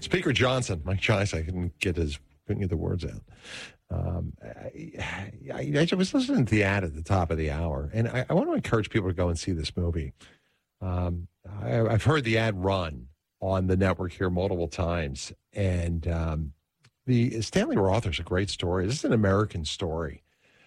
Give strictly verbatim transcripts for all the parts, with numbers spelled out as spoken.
Speaker Johnson, Mike Johnson, I couldn't get his, couldn't get the words out. Um, I, I, I was listening to the ad at the top of the hour, and I, I want to encourage people to go and see this movie. Um, I, I've heard the ad run on the network here multiple times, and um, the Stanley Rother's a great story. This is an American story.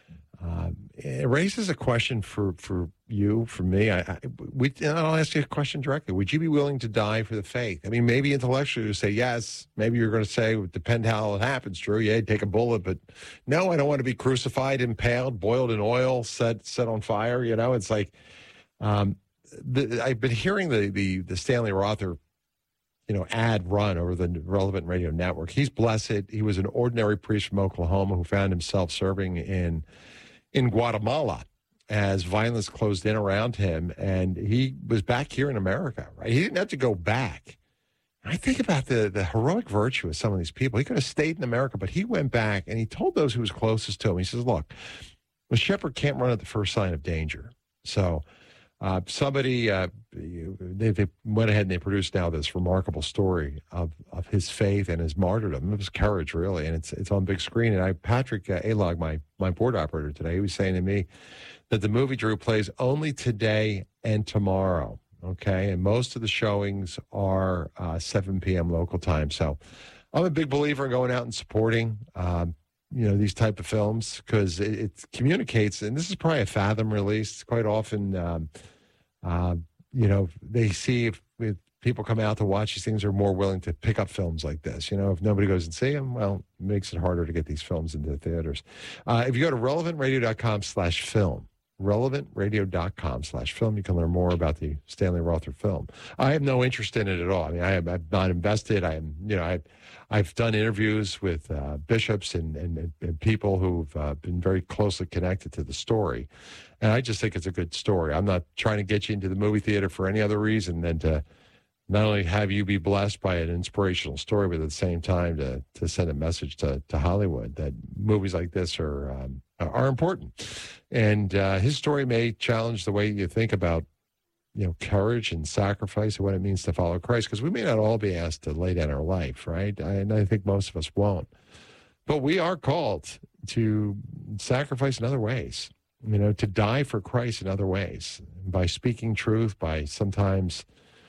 Um, it raises a question for, for you, for me. I, I, we, and I'll ask you a question directly. Would you be willing to die for the faith? I mean, maybe intellectually you say yes. Maybe you're going to say, it depends how it happens, Drew. Yeah, take a bullet. But no, I don't want to be crucified, impaled, boiled in oil, set set on fire. You know, it's like um, the, I've been hearing the, the, the Stanley Rother you know, ad run over the Relevant Radio Network. He's blessed. He was an ordinary priest from Oklahoma who found himself serving in in Guatemala as violence closed in around him, and he was back here in America, right? He didn't have to go back. I think about the, the heroic virtue of some of these people. He could have stayed in America, but he went back, and he told those who was closest to him, he says, look, the shepherd can't run at the first sign of danger. So uh, somebody, uh, they, they went ahead and they produced now this remarkable story of, of his faith and his martyrdom, of his courage, really, and it's it's on big screen. And I, Patrick uh, Alog, my, my board operator today, he was saying to me that the movie, Drew, plays only today and tomorrow, okay? And most of the showings are uh, seven p.m. local time. So I'm a big believer in going out and supporting um, you know, these type of films because it, it communicates, and this is probably a Fathom release. Quite often, um, uh, you know, they see if, if people come out to watch these things, are more willing to pick up films like this. You know, if nobody goes and see them, well, it makes it harder to get these films into the theaters. Uh, if you go to relevantradio.com slash film, relevantradio.com slash film, you can learn more about the Stanley Rother film. I have no interest in it at all. I mean, I am, I'm not invested. I am, you know, I, I've done interviews with uh, bishops and, and, and people who've uh, been very closely connected to the story. And I just think it's a good story. I'm not trying to get you into the movie theater for any other reason than to not only have you be blessed by an inspirational story, but at the same time to to send a message to, to Hollywood that movies like this are um, are important. And uh, his story may challenge the way you think about, you know, courage and sacrifice and what it means to follow Christ, because we may not all be asked to lay down our life, right? I, and I think most of us won't. But we are called to sacrifice in other ways, you know, to die for Christ in other ways, by speaking truth, by sometimes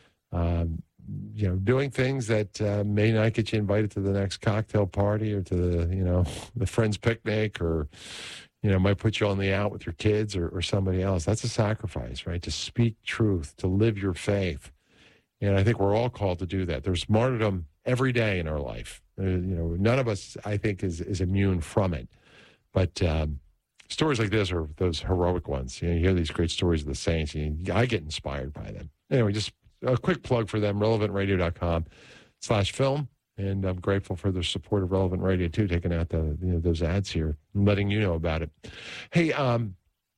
Um, you know, doing things that uh, may not get you invited to the next cocktail party or to the, you know, the friend's picnic, or, you know, might put you on the out with your kids or, or somebody else. That's a sacrifice, right? To speak truth, to live your faith. And I think we're all called to do that. There's martyrdom every day in our life. Uh, you know, none of us, I think, is, is immune from it. But um, stories like this are those heroic ones. You know, you hear these great stories of the saints, and you, I get inspired by them. Anyway, just a quick plug for them, relevantradio.com slash film. And I'm grateful for their support of Relevant Radio, too, taking out the, you know, those ads here and letting you know about it. Hey, um,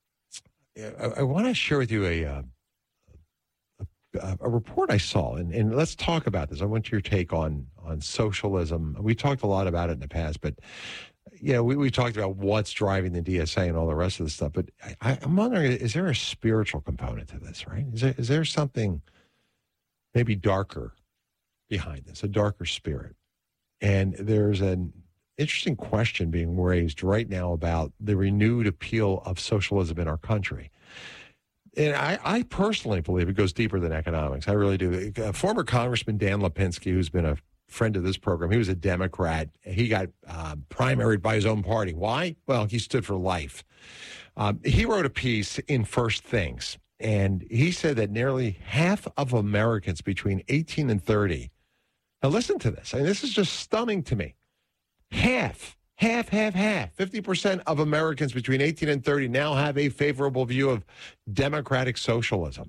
I, I want to share with you a, uh, a, a report I saw, and, and let's talk about this. I want your take on, on socialism. We talked a lot about it in the past, but, you know, we, we talked about what's driving the D S A and all the rest of the stuff. But I, I'm wondering, is there a spiritual component to this, right? Is there, is there something maybe darker behind this, a darker spirit? And there's an interesting question being raised right now about the renewed appeal of socialism in our country. And I, I personally believe it goes deeper than economics. I really do. Uh, former Congressman Dan Lipinski, who's been a friend of this program, he was a Democrat. He got uh, primaried by his own party. Why? Well, he stood for life. Um, he wrote a piece in First Things, and he said that nearly half of Americans between eighteen and thirty, now listen to this, and this is just stunning to me. Half, half, half, half, fifty percent of Americans between eighteen and thirty now have a favorable view of democratic socialism.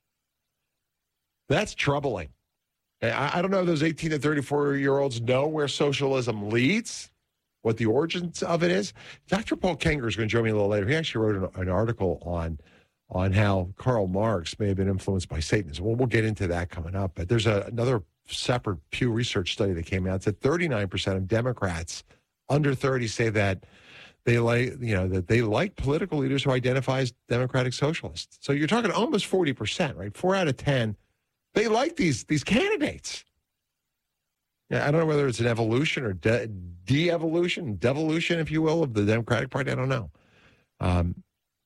That's troubling. I, I don't know if those eighteen to thirty-four-year-olds know where socialism leads, what the origins of it is. Doctor Paul Kenger is going to join me a little later. He actually wrote an, an article on on how Karl Marx may have been influenced by Satanism. Well, we'll get into that coming up. But there's a, another separate Pew Research study that came out that thirty-nine percent of Democrats under thirty say that they like, you know, that they like political leaders who identify as democratic socialists. So you're talking almost forty percent, right? Four out of ten, they like these these candidates. Yeah, I don't know whether it's an evolution or de- de-evolution, devolution, if you will, of the Democratic Party. I don't know. Um,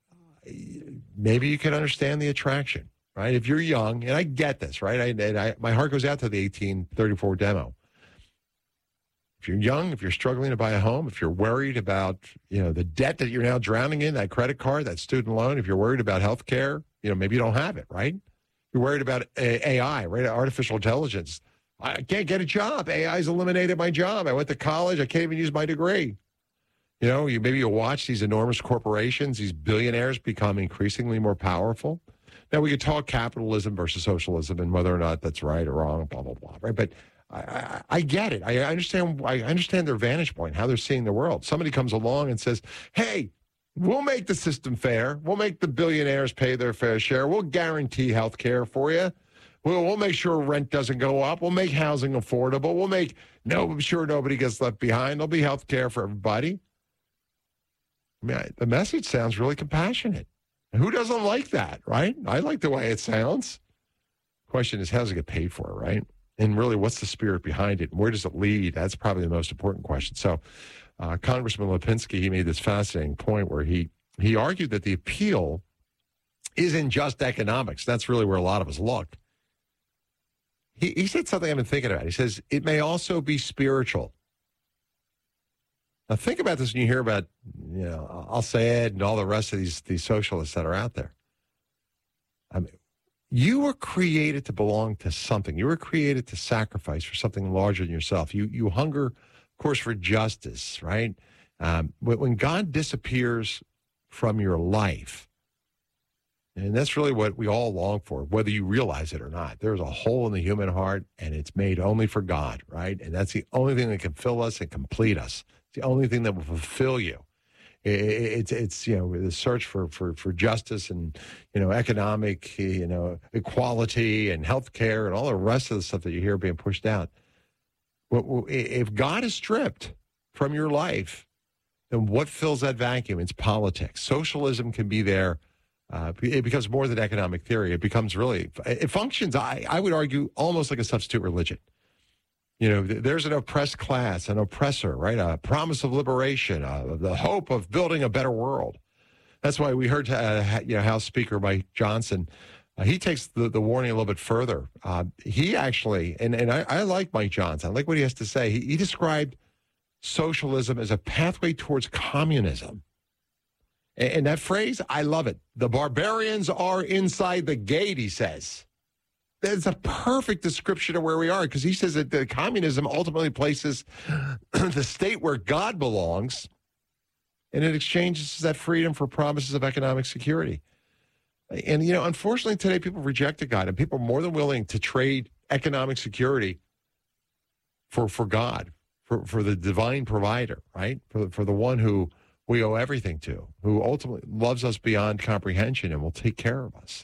maybe you can understand the attraction, right? If you're young, and I get this, right? I, and I, my heart goes out to the eighteen thirty-four demo. If you're young, if you're struggling to buy a home, if you're worried about, you know, the debt that you're now drowning in, that credit card, that student loan, if you're worried about health care, you know, maybe you don't have it, right? You're worried about A I, right? Artificial intelligence. I can't get a job. A I's eliminated my job. I went to college. I can't even use my degree. You know, you maybe you watch these enormous corporations, these billionaires become increasingly more powerful. Now, we could talk capitalism versus socialism and whether or not that's right or wrong, blah, blah, blah, right? But I, I, I get it. I understand. I understand their vantage point, how they're seeing the world. Somebody comes along and says, hey, we'll make the system fair. We'll make the billionaires pay their fair share. We'll guarantee health care for you. We'll, we'll make sure rent doesn't go up. We'll make housing affordable. We'll make no sure nobody gets left behind. There'll be health care for everybody. I mean, I, the message sounds really compassionate. Who doesn't like that, right? I like the way it sounds. Question is, how does it get paid for, right? And really, what's the spirit behind it? And where does it lead? That's probably the most important question. So uh, Congressman Lipinski, he made this fascinating point where he, he argued that the appeal isn't just economics. That's really where a lot of us look. He, he said something I've been thinking about. He says, it may also be spiritual. Now, think about this when you hear about, you know, Al-Sayed and all the rest of these, these socialists that are out there. I mean, you were created to belong to something. You were created to sacrifice for something larger than yourself. You you hunger, of course, for justice, right? Um, when God disappears from your life, and that's really what we all long for, whether you realize it or not. There's a hole in the human heart, and it's made only for God, right? And that's the only thing that can fill us and complete us. It's the only thing that will fulfill you. It's, it's you know, the search for, for, for justice and, you know, economic, you know, equality and healthcare and all the rest of the stuff that you hear being pushed out. Well, if God is stripped from your life, then what fills that vacuum? It's politics. Socialism can be there. Uh, it becomes more than economic theory. It becomes really, it functions, I, I would argue, almost like a substitute religion. You know, there's an oppressed class, an oppressor, right? A promise of liberation, uh, the hope of building a better world. That's why we heard, uh, you know, House Speaker Mike Johnson. Uh, he takes the, the warning a little bit further. Uh, he actually, and, and I, I like Mike Johnson. I like what he has to say. He, he described socialism as a pathway towards communism. And, and that phrase, I love it. The barbarians are inside the gate, he says. That's a perfect description of where we are, because he says that the communism ultimately places the state where God belongs, and it exchanges that freedom for promises of economic security. And, you know, unfortunately today people rejected God, and people are more than willing to trade economic security for for God, for, for the divine provider, right? For, for the one who we owe everything to, who ultimately loves us beyond comprehension and will take care of us.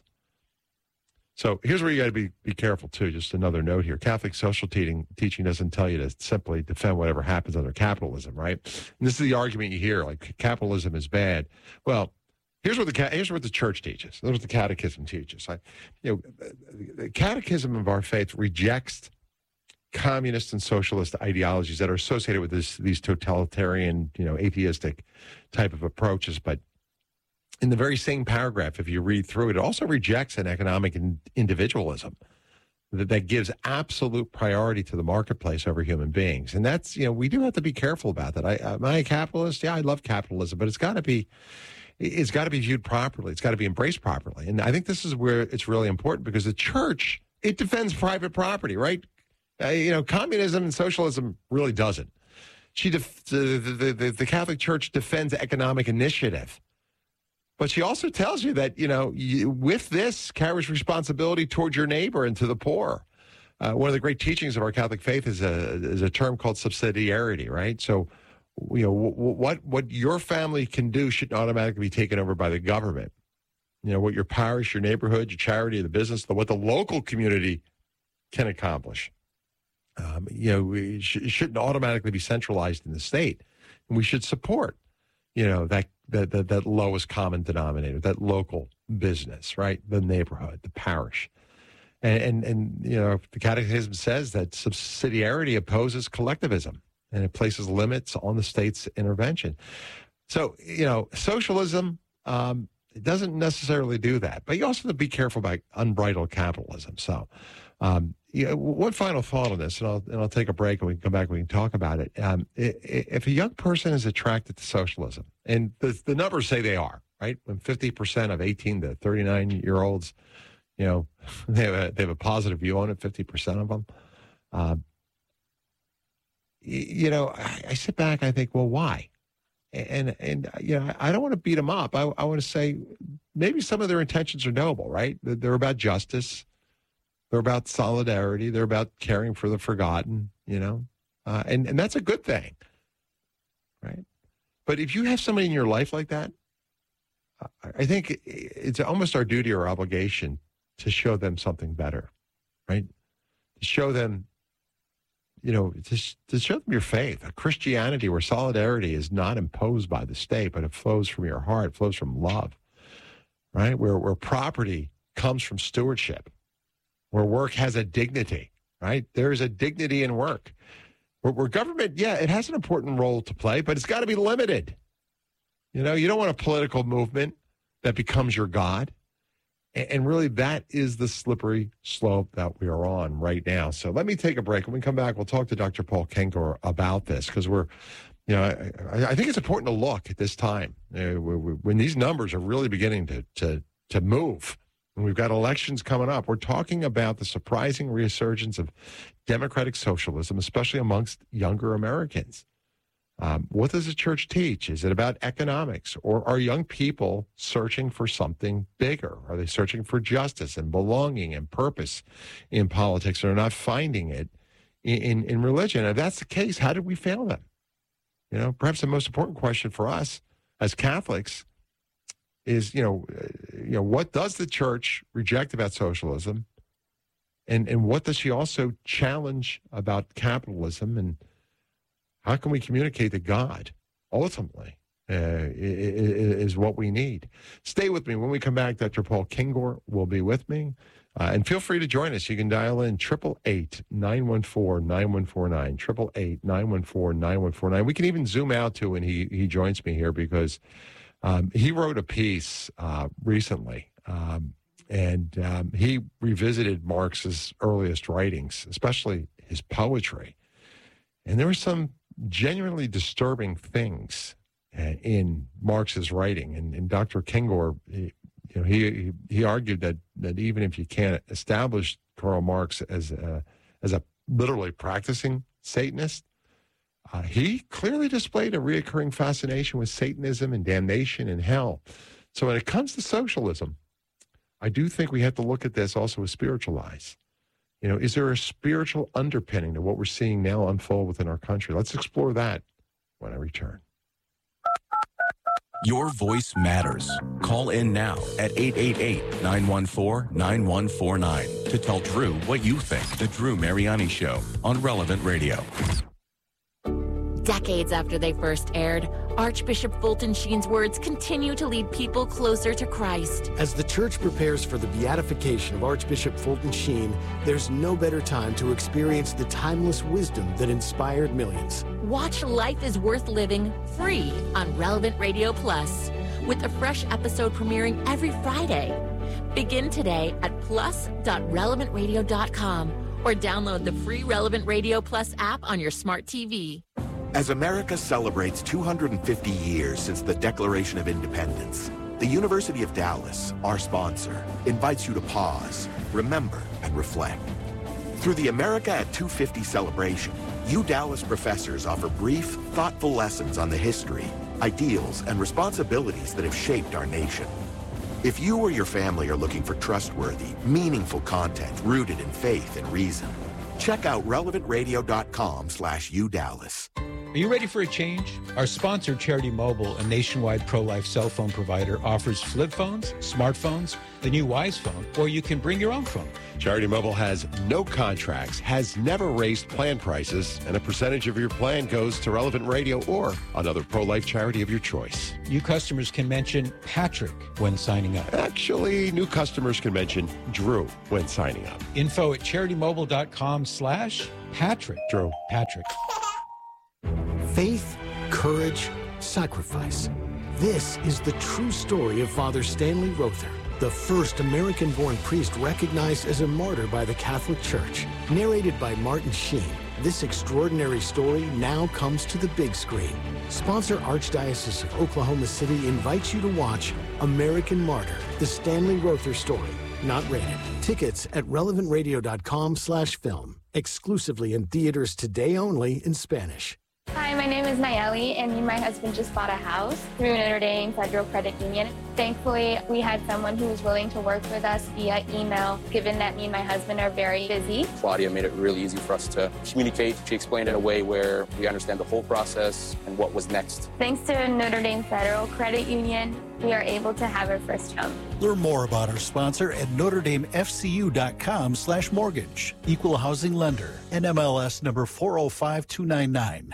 So here's where you got to be be careful, too. Just another note here. Catholic social teaching, teaching doesn't tell you to simply defend whatever happens under capitalism, right? And this is the argument you hear, like capitalism is bad. Well, here's what the here's what the church teaches. Here's what the catechism teaches. I, you know, the catechism of our faith rejects communist and socialist ideologies that are associated with this, these totalitarian, you know, atheistic type of approaches, but in the very same paragraph, if you read through it, it also rejects an economic in, individualism that, that gives absolute priority to the marketplace over human beings. And that's, you know, we do have to be careful about that. I, am I a capitalist? Yeah, I love capitalism, but it's got to be, it's got to be viewed properly. It's got to be embraced properly. And I think this is where it's really important, because the church, it defends private property, right? Uh, you know, communism and socialism really doesn't. She, def- the, the, the, the Catholic Church defends economic initiative. But she also tells you that, you know, you, with this carries responsibility towards your neighbor and to the poor. Uh, one of the great teachings of our Catholic faith is a is a term called subsidiarity, right? So, you know, w- what what your family can do shouldn't automatically be taken over by the government. You know, what your parish, your neighborhood, your charity, the business, the, what the local community can accomplish. Um, you know, it, sh- it shouldn't automatically be centralized in the state. And we should support, you know, that That, that that lowest common denominator, that local business, right? The neighborhood, the parish. And, and, and, you know, the Catechism says that subsidiarity opposes collectivism, and it places limits on the state's intervention. So, you know, socialism, um, it doesn't necessarily do that. But you also have to be careful about unbridled capitalism. So, um, you know, one final thought on this, and I'll, and I'll take a break, and we can come back and we can talk about it. Um, if a young person is attracted to socialism, and the, the numbers say they are, right? When fifty percent of eighteen to thirty-nine-year-olds, you know, they have a, they have a positive view on it, fifty percent of them. Uh, you know, I, I sit back and I think, well, why? And, and you know, I don't want to beat them up. I, I want to say maybe some of their intentions are noble, right? They're about justice. They're about solidarity. They're about caring for the forgotten, you know, uh, and, and that's a good thing, right? But if you have somebody in your life like that, I think it's almost our duty or obligation to show them something better, right? To show them, you know, to, to show them your faith, a Christianity where solidarity is not imposed by the state, but it flows from your heart, flows from love, right? Where, where property comes from stewardship, where work has a dignity, right? There is a dignity in work. Where, where government, yeah, it has an important role to play, but it's got to be limited. You know, you don't want a political movement that becomes your God. And, and really, that is the slippery slope that we are on right now. So let me take a break. When we come back, we'll talk to Doctor Paul Kengor about this, because we're, you know, I, I think it's important to look at this time uh, when these numbers are really beginning to, to, to move. And we've got elections coming up. We're talking about the surprising resurgence of democratic socialism, especially amongst younger Americans. Um, what does the church teach? Is it about economics? Or are young people searching for something bigger? Are they searching for justice and belonging and purpose in politics, and are not finding it in, in, in religion? And if that's the case, how did we fail them? You know, perhaps the most important question for us as Catholics is, you know, uh, you know, what does the church reject about socialism? And, and what does she also challenge about capitalism? And how can we communicate that God, ultimately, uh, is what we need? Stay with me. When we come back, Doctor Paul Kengor will be with me. Uh, and feel free to join us. You can dial in eight eight eight, nine one four, nine one four nine, eight eight eight, nine one four, nine one four nine. We can even zoom out to when he, he joins me here, because um, he wrote a piece uh, recently, um, and um, he revisited Marx's earliest writings, especially his poetry. And there were some genuinely disturbing things uh, in Marx's writing. And, and Doctor Kengor, he, you know, he he argued that that even if you can't establish Karl Marx as a, as a literally practicing Satanist, uh, he clearly displayed a reoccurring fascination with Satanism and damnation and hell. So when it comes to socialism, I do think we have to look at this also with spiritual eyes. You know, is there a spiritual underpinning to what we're seeing now unfold within our country? Let's explore that when I return. Your voice matters. Call in now at eight eight eight, nine one four, nine one four nine to tell Drew what you think. The Drew Mariani Show on Relevant Radio. Decades after they first aired, Archbishop Fulton Sheen's words continue to lead people closer to Christ. As the church prepares for the beatification of Archbishop Fulton Sheen, there's no better time to experience the timeless wisdom that inspired millions. Watch Life is Worth Living free on Relevant Radio Plus, with a fresh episode premiering every Friday. Begin today at plus dot relevant radio dot com or download the free Relevant Radio Plus app on your smart T V. As America celebrates two hundred fifty years since the Declaration of Independence, the University of Dallas, our sponsor, invites you to pause, remember, and reflect. Through the America at two fifty celebration, U Dallas professors offer brief, thoughtful lessons on the history, ideals, and responsibilities that have shaped our nation. If you or your family are looking for trustworthy, meaningful content rooted in faith and reason, check out relevant radio dot com slash U Dallas. Are you ready for a change? Our sponsor, Charity Mobile, a nationwide pro-life cell phone provider, offers flip phones, smartphones, the new Wise phone, or you can bring your own phone. Charity Mobile has no contracts, has never raised plan prices, and a percentage of your plan goes to Relevant Radio or another pro-life charity of your choice. New customers can mention Patrick when signing up. Actually, new customers can mention Drew when signing up. Info at CharityMobile.com slash Patrick. Drew. Patrick. Faith, courage, sacrifice. This is the true story of Father Stanley Rother, the first American-born priest recognized as a martyr by the Catholic Church. Narrated by Martin Sheen, this extraordinary story now comes to the big screen. Sponsor Archdiocese of Oklahoma City invites you to watch American Martyr, the Stanley Rother story. Not rated. Tickets at relevantradio.com slash film. Exclusively in theaters today only in Spanish. Hi, my name is Nayeli, and me and my husband just bought a house through Notre Dame Federal Credit Union. Thankfully, we had someone who was willing to work with us via email, given that me and my husband are very busy. Claudia made it really easy for us to communicate. She explained it in a way where we understand the whole process and what was next. Thanks to Notre Dame Federal Credit Union, we are able to have our first home. Learn more about our sponsor at NotreDameFCU.com slash mortgage. Equal housing lender. N M L S number four oh five two nine nine.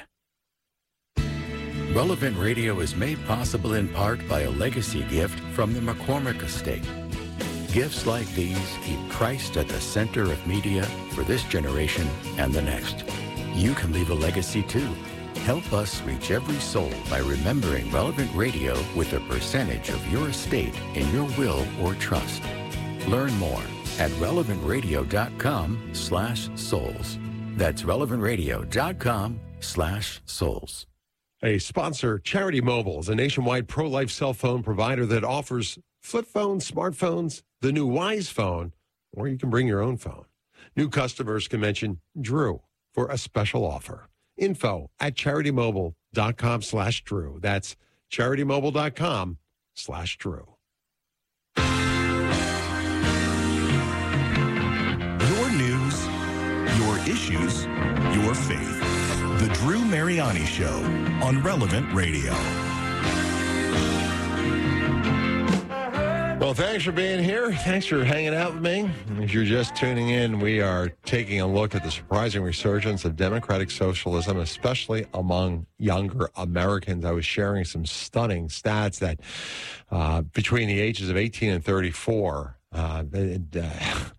Relevant Radio is made possible in part by a legacy gift from the McCormick Estate. Gifts like these keep Christ at the center of media for this generation and the next. You can leave a legacy too. Help us reach every soul by remembering Relevant Radio with a percentage of your estate in your will or trust. Learn more at relevantradio.com slash souls. That's relevantradio.com slash souls. A sponsor, Charity Mobile, is a nationwide pro-life cell phone provider that offers flip phones, smartphones, the new Wise phone, or you can bring your own phone. New customers can mention Drew for a special offer. Info at CharityMobile.com slash Drew. That's CharityMobile.com slash Drew. Your news, your issues, your faith. The Drew Mariani Show on Relevant Radio. Well, thanks for being here. Thanks for hanging out with me. If you're just tuning in, we are taking a look at the surprising resurgence of democratic socialism, especially among younger Americans. I was sharing some stunning stats that uh, between the ages of eighteen and thirty-four, uh, it, uh,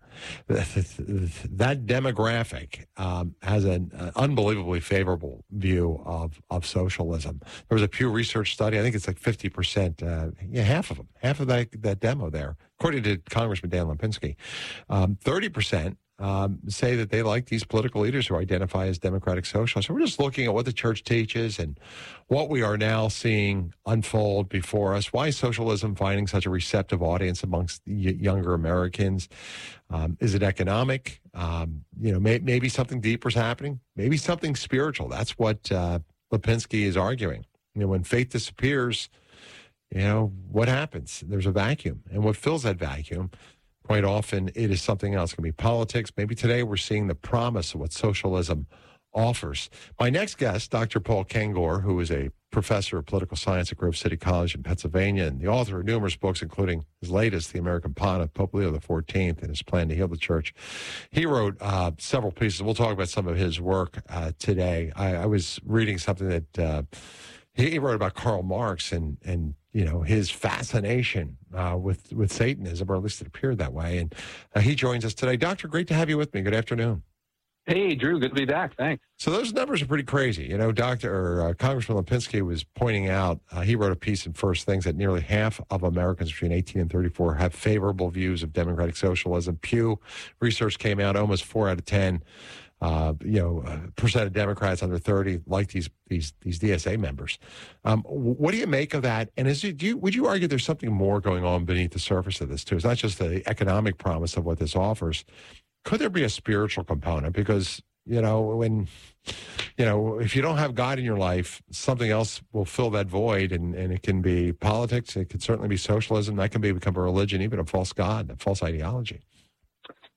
that demographic um, has an uh, unbelievably favorable view of, of socialism. There was a Pew Research study. I think it's like fifty percent, uh, yeah, half of them, half of that, that demo there, according to Congressman Dan Lipinski. Um, thirty percent um, say that they like these political leaders who identify as democratic socialists. So we're just looking at what the church teaches and what we are now seeing unfold before us. Why is socialism finding such a receptive audience amongst y- younger Americans? Um, is it economic? Um, you know, may, maybe something deeper is happening. Maybe something spiritual. That's what uh, Lipinski is arguing. You know, when faith disappears, you know, what happens? There's a vacuum. And what fills that vacuum, quite often, it is something else. It can be politics. Maybe today we're seeing the promise of what socialism offers. My next guest, Doctor Paul Kengor, who is a professor of political science at Grove City College in Pennsylvania and the author of numerous books, including his latest, The American Pontiff, Pope Leo the fourteenth, and his plan to heal the church. He wrote uh, several pieces. We'll talk about some of his work uh, today. I, I was reading something that uh, he, he wrote about Karl Marx and, and you know, his fascination uh, with, with Satanism, or at least it appeared that way. And uh, he joins us today. Doctor, great to have you with me. Good afternoon. Hey, Drew, good to be back. Thanks. So those numbers are pretty crazy. You know, Doctor or uh, Congressman Lipinski was pointing out, uh, he wrote a piece in First Things that nearly half of Americans between eighteen and thirty-four have favorable views of democratic socialism. Pew Research came out, almost four out of ten, uh, you know, uh, percent of Democrats under thirty like these these these D S A members. Um, what do you make of that? And is it, do you, would you argue there's something more going on beneath the surface of this too? It's not just the economic promise of what this offers. Could there be a spiritual component? Because, you know, when, you know, if you don't have God in your life, something else will fill that void, and, and it can be politics. It could certainly be socialism. That can be become a religion, even a false God, a false ideology.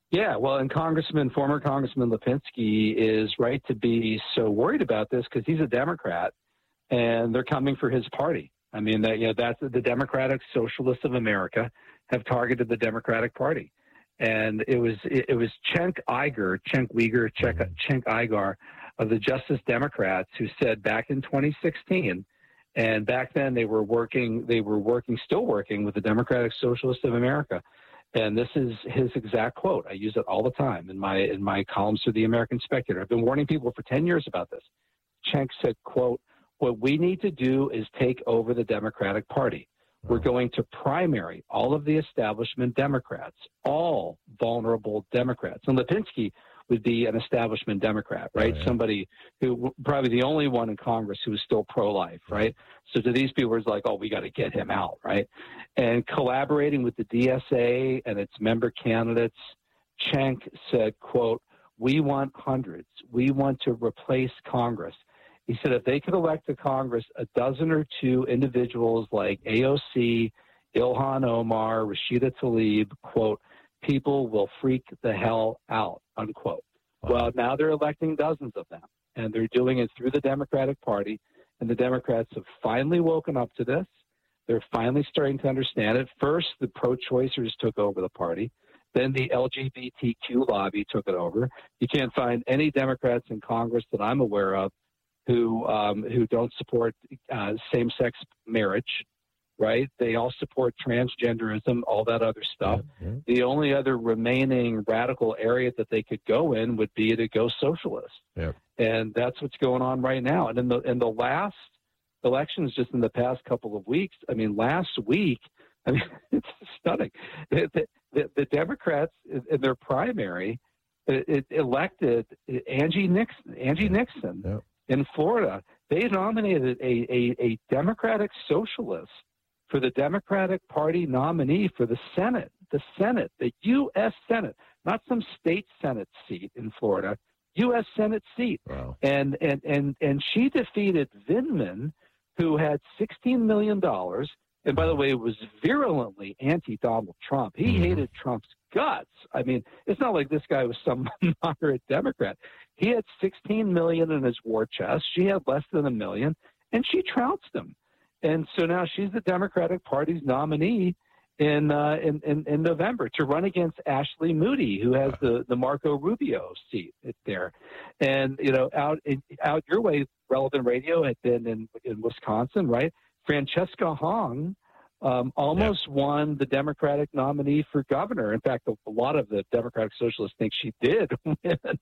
Yeah, well, and Congressman, former Congressman Lipinski is right to be so worried about this because he's a Democrat, and they're coming for his party. I mean, that, you know, that's the Democratic Socialists of America have targeted the Democratic Party, and it was it, it was Cenk Uygur, Cenk Uygur, Cenk, Cenk Uygur of the Justice Democrats who said back in twenty sixteen, and back then they were working, they were working, still working with the Democratic Socialists of America. And this is his exact quote. I use it all the time in my in my columns for the American Spectator. I've been warning people for ten years about this. Cenk said, quote, "What we need to do is take over the Democratic Party. We're going to primary all of the establishment Democrats, all vulnerable Democrats." And Lipinski would be an establishment Democrat, right? Oh, yeah. Somebody who probably the only one in Congress who is still pro-life, right? So to these people, it's like, oh, we got to get him out, right? And collaborating with the D S A and its member candidates, Cenk said, quote, "We want hundreds. We want to replace Congress." He said if they could elect to Congress a dozen or two individuals like A O C, Ilhan Omar, Rashida Tlaib, quote, "people will freak the hell out," unquote. Wow. Well, now they're electing dozens of them, and they're doing it through the Democratic Party, and the Democrats have finally woken up to this. They're finally starting to understand it. First, the pro-choicers took over the party. Then the L G B T Q lobby took it over. You can't find any Democrats in Congress that I'm aware of who um, who don't support uh, same-sex marriage, right? They all support transgenderism, all that other stuff. Yeah, yeah. The only other remaining radical area that they could go in would be to go socialist. Yeah. And that's what's going on right now. And in the in the last elections, just in the past couple of weeks, I mean, last week, I mean, it's stunning. The, the, the Democrats in their primary it, it elected Angie Nixon, Angie Nixon yeah. in Florida. They nominated a, a, a Democratic socialist for the Democratic Party nominee for the Senate, the Senate, the U S Senate, not some state Senate seat in Florida, U S Senate seat. Wow. And, and, and, and she defeated Vindman, who had sixteen million dollars, and by the way, was virulently anti-Donald Trump. He mm-hmm. hated Trump's guts. I mean, it's not like this guy was some moderate Democrat. He had sixteen million dollars in his war chest. She had less than a million, and she trounced him. And so now she's the Democratic Party's nominee in, uh, in, in, in November to run against Ashley Moody, who has the, the Marco Rubio seat there. And, you know, out in, out your way, Relevant Radio had been in, in Wisconsin, right? Francesca Hong um, almost yeah. won the Democratic nominee for governor. In fact, a, a lot of the Democratic Socialists think she did win it,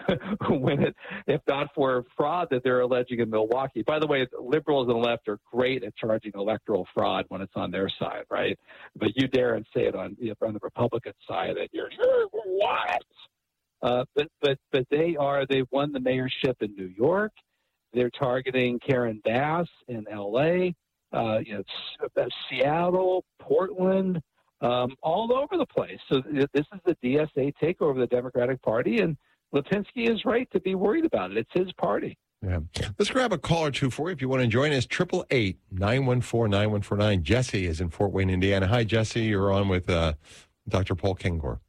win it, if not for fraud that they're alleging in Milwaukee. By the way, liberals and the left are great at charging electoral fraud when it's on their side, right? But you dare and say it on, you know, on the Republican side, and you're what? Uh, but but but they are. They won the mayorship in New York. They're targeting Karen Bass in L A. Uh, you know, Seattle, Portland, um, all over the place. So this is the D S A takeover of the Democratic Party, and Lipinski is right to be worried about it. It's his party. Yeah. Let's grab a call or two for you if you want to join us. Triple eight nine one four nine one four nine. Jesse is in Fort Wayne, Indiana. Hi, Jesse. You're on with uh, Doctor Paul Kengor.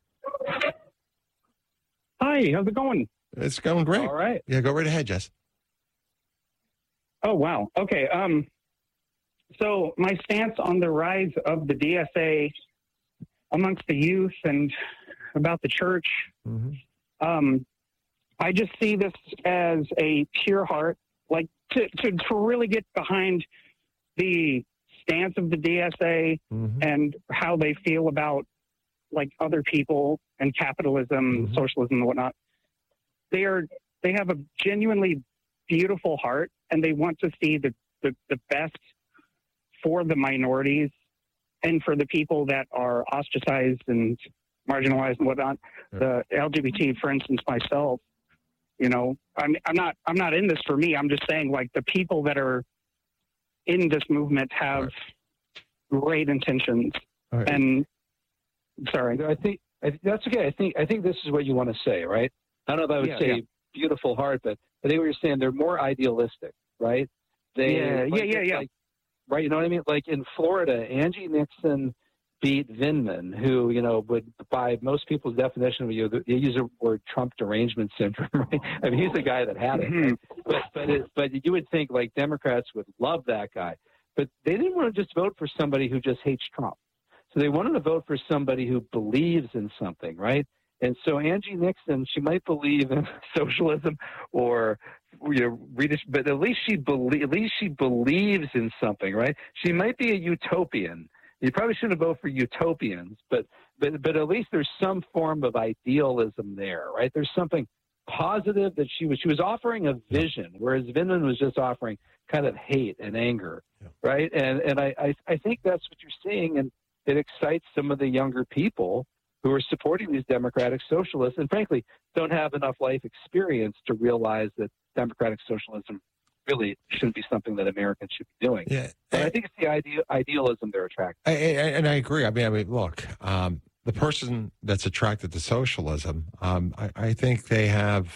Hi. How's it going? It's going great. All right. Yeah, go right ahead, Jess. Oh wow. Okay. Um. So my stance on the rise of the D S A amongst the youth and about the church, mm-hmm. um, I just see this as a pure heart, like to, to, to really get behind the stance of the D S A mm-hmm. and how they feel about like other people and capitalism, mm-hmm. socialism and whatnot. They are, they have a genuinely beautiful heart, and they want to see the, the, the best for the minorities and for the people that are ostracized and marginalized and whatnot. Yeah. The L G B T, for instance, myself, you know, I'm, I'm not, I'm not in this for me. I'm just saying, like, the people that are in this movement have right. great intentions. Right. And sorry, I think I, that's okay. I think, I think this is what you want to say, right? I don't know if I would yeah, say yeah. beautiful heart, but I think what you're saying, they're more idealistic, right? They, yeah, like, yeah, yeah, yeah. Like, right, you know what I mean? Like in Florida, Angie Nixon beat Vindman, who, you know, would, by most people's definition of you, you use the word Trump derangement syndrome, right? I mean, he's the guy that had it. Right? But but it, but you would think like Democrats would love that guy, but they didn't want to just vote for somebody who just hates Trump. So they wanted to vote for somebody who believes in something, right? And so Angie Nixon, she might believe in socialism or, you know, read it, but at least she believe, at least she believes in something, right? She might be a utopian. You probably shouldn't vote for utopians, but, but, but at least there's some form of idealism there, right? There's something positive that she was, she was offering a vision, whereas Vindman was just offering kind of hate and anger, yeah. right? And, and I, I, I think that's what you're seeing, and it excites some of the younger people who are supporting these democratic socialists and frankly don't have enough life experience to realize that democratic socialism really shouldn't be something that Americans should be doing. Yeah, but I think it's the idea, idealism they're attracted to. I, I, and I agree. I mean, I mean, look, um, the person that's attracted to socialism, um, I, I think they have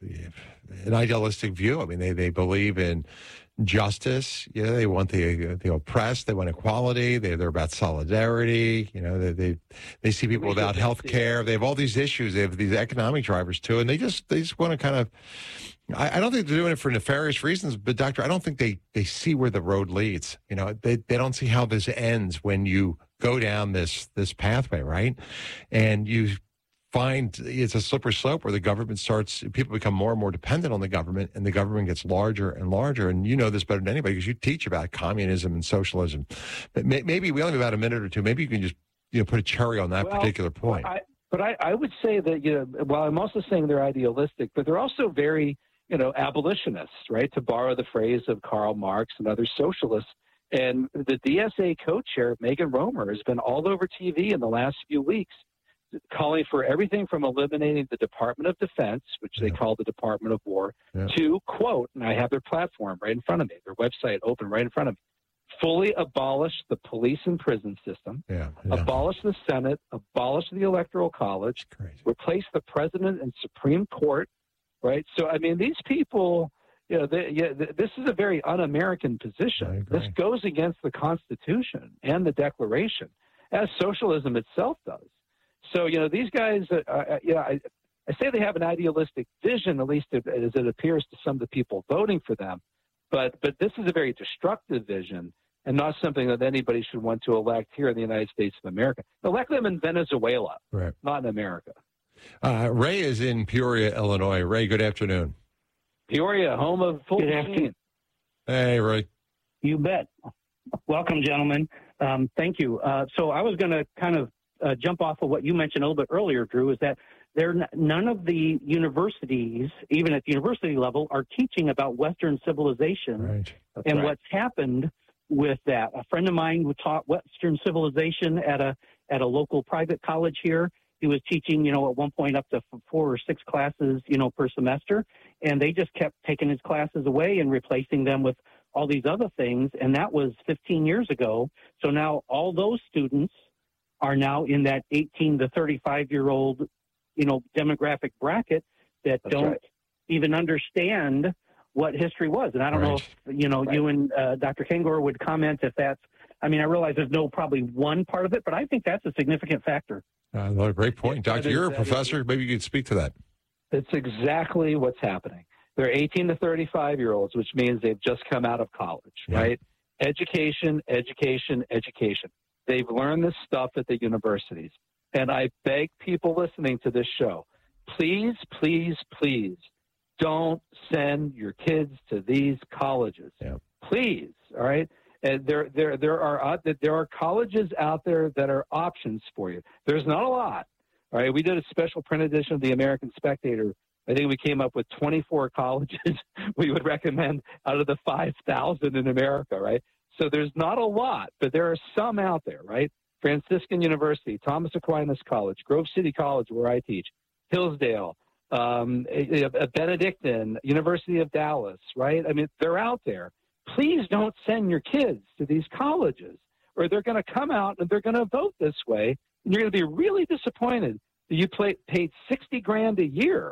an idealistic view. I mean, they, they believe in justice. You know, they want the the oppressed. They want equality. They, they're about solidarity. You know, they they, they see people without health care. They have all these issues. They have these economic drivers too, and they just they just want to kind of. I, I don't think they're doing it for nefarious reasons, but Doctor, I don't think they, they see where the road leads. You know, they they don't see how this ends when you go down this this pathway, right? And you find it's a slippery slope where the government starts, people become more and more dependent on the government, and the government gets larger and larger. And you know this better than anybody because you teach about communism and socialism. But may, maybe we only have about a minute or two. Maybe you can just you know put a cherry on that well, particular point. I, but I, I would say that, you know, while I'm also saying they're idealistic, but they're also very, you know, abolitionists, right? To borrow the phrase of Karl Marx and other socialists. And the D S A co-chair, Megan Romer, has been all over T V in the last few weeks, calling for everything from eliminating the Department of Defense, which yeah. they call the Department of War, yeah. to, quote, and I have their platform right in front of me, their website open right in front of me, fully abolish the police and prison system, yeah. Yeah. abolish the Senate, abolish the Electoral College, replace the President and Supreme Court, right? So, I mean, these people, you know, they, yeah, this is a very un-American position. This goes against the Constitution and the Declaration, as socialism itself does. So, you know, these guys, uh, uh, you know, I, I say they have an idealistic vision, at least as it appears to some of the people voting for them. But but this is a very destructive vision and not something that anybody should want to elect here in the United States of America. Elect them in Venezuela, right. not in America. Uh, Ray is in Peoria, Illinois. Ray, good afternoon. Peoria, home of full Good afternoon. Hey, Ray. You bet. Welcome, gentlemen. Um, thank you. Uh, so I was going to kind of uh, jump off of what you mentioned a little bit earlier, Drew, is that there none of the universities, even at the university level, are teaching about Western civilization right. and right. what's happened with that. A friend of mine who taught Western civilization at a at a local private college here. He was teaching, you know, at one point up to four or six classes, you know, per semester, and they just kept taking his classes away and replacing them with all these other things, and that was fifteen years ago. So now all those students are now in that eighteen to thirty-five year old, you know, demographic bracket that That's don't right. even understand what history was. And I don't right. know if, you know, right. you and uh, Doctor Kengor would comment if that's, I mean, I realize there's no probably one part of it, but I think that's a significant factor. Uh, well, great point. Yeah, Doctor, is, you're a professor. Is, Maybe you could speak to that. It's exactly what's happening. They're eighteen to thirty-five year olds, which means they've just come out of college, yeah. right? Education, education, education. They've learned this stuff at the universities. And I beg people listening to this show, please, please, please don't send your kids to these colleges. Yeah. Please, all right? And there, there, there are uh, there are colleges out there that are options for you. There's not a lot. All right, we did a special print edition of the American Spectator. I think we came up with twenty-four colleges we would recommend out of the five thousand in America, right? So there's not a lot, but there are some out there, right? Franciscan University, Thomas Aquinas College, Grove City College, where I teach, Hillsdale, um, a, a Benedictine, University of Dallas, right? I mean, they're out there. Please don't send your kids to these colleges, or they're going to come out and they're going to vote this way, and you're going to be really disappointed that you play, paid sixty grand a year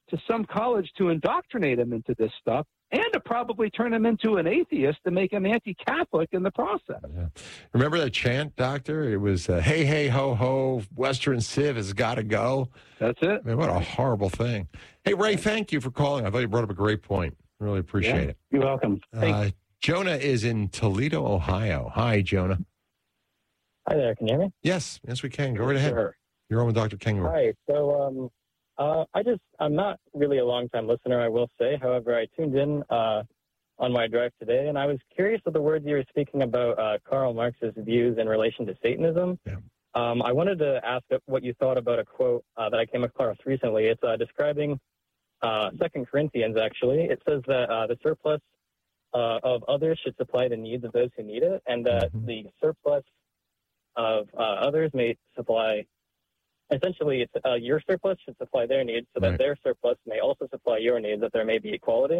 to some college to indoctrinate him into this stuff and to probably turn him into an atheist to make him anti-Catholic in the process. Yeah. Remember that chant, Doctor? It was, uh, hey, hey, ho, ho, Western Civ has got to go. That's it. Man, what a horrible thing. Hey, Ray, thank you for calling. I thought you brought up a great point. Really appreciate Yeah, it. You're welcome. Uh, Jonah is in Toledo, Ohio. Hi, Jonah. Hi there. Can you hear me? Yes, yes, we can. Go right ahead. Sure. You're on with Doctor Kangaroo. Hi. So, um, uh, I just, I'm not really a long-time listener, I will say. However, I tuned in uh, on my drive today, and I was curious of the words you were speaking about uh, Karl Marx's views in relation to Satanism. Yeah. Um, I wanted to ask what you thought about a quote uh, that I came across recently. It's uh, describing uh, Second Corinthians, actually. It says that uh, the surplus uh, of others should supply the needs of those who need it, and that Mm-hmm. the surplus of uh, others may supply, essentially, it's, uh, your surplus should supply their needs so that Right. their surplus may also supply your needs, that there may be equality.